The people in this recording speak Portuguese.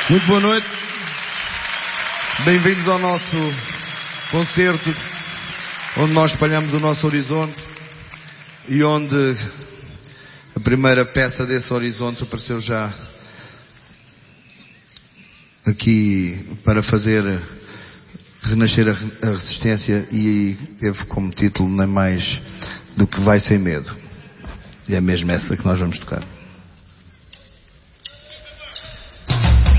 Muito boa noite. Bem-vindos ao nosso concerto, onde nós espalhamos o nosso horizonte e onde a primeira peça desse horizonte apareceu já aqui para fazer renascer a resistência e teve como título nem mais do que Vai Sem Medo. E é mesmo essa que nós vamos tocar.